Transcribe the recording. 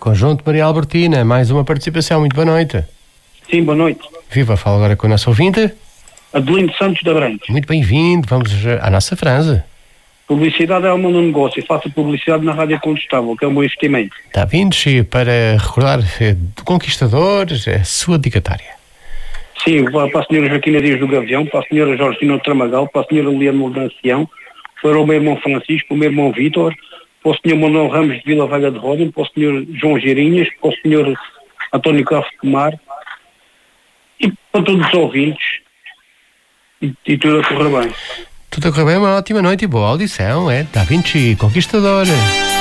Conjunto Maria Albertina, mais uma participação. Muito boa noite. Sim, boa noite. Viva, fala agora com o nosso ouvinte. Adelino Santos da Branca. Muito bem-vindo, vamos à nossa frase. Publicidade é o meu negócio e faço publicidade na Rádio Contestável, que é o meu investimento. Está vindo, e para recordar do Conquistador, é a sua dedicatória. Sim, para a senhora Joaquina Dias do Gavião, para a senhora Jorgina do Tramagal, para a senhora Liana do Ancião, para o meu irmão Francisco, para o meu irmão Vítor, para o senhor Manuel Ramos de Vila Velha de Ródão, para o senhor João Geirinhas, para o senhor António Carlos de Mar e para todos os ouvintes e tudo a correr bem. Tudo a correr bem, uma ótima noite e boa audição, é Da Vinci Conquistador.